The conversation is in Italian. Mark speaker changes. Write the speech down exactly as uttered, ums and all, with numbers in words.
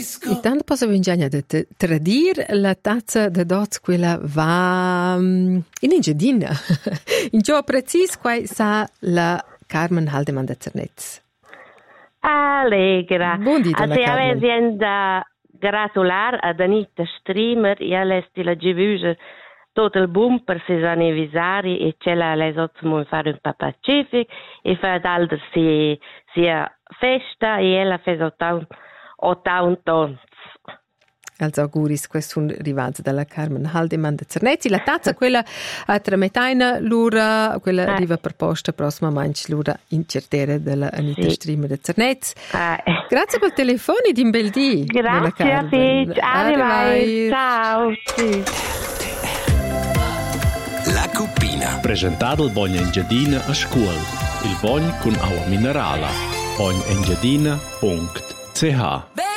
Speaker 1: E tanto posso venire da tradire la tazza da dots quella va um, in Engiadina. In ciò preciso qua sa la Carmen Haldeman da Zernez.
Speaker 2: Allegra.
Speaker 1: Buondì, donna Carmen.
Speaker 2: Avessi da gratular a Danita Streamer e all'esti la givusa tutto il boom per sei anniversari e c'è la lesotto fare un papà pacific e fa d'altro sia sia festa e ella fa ottanta.
Speaker 1: Also auguris, questo un rivalzo dalla Carmen Haldeman da Zernezzi. La tazza, quella a Tramettaina, l'ura, quella
Speaker 2: ah.
Speaker 1: arriva proposta prossima manch l'ura incertere della Anita sì. Streamer da Zernezzi.
Speaker 2: Ah.
Speaker 1: Grazie per il telefono e di bel dì.
Speaker 2: Grazie a te. Arrivai. Ciao.
Speaker 3: La Cuppina.
Speaker 4: Presentato il Bogna Engiadina a scuola. Il Bogna con acqua minerale. bogna engiadina punto c h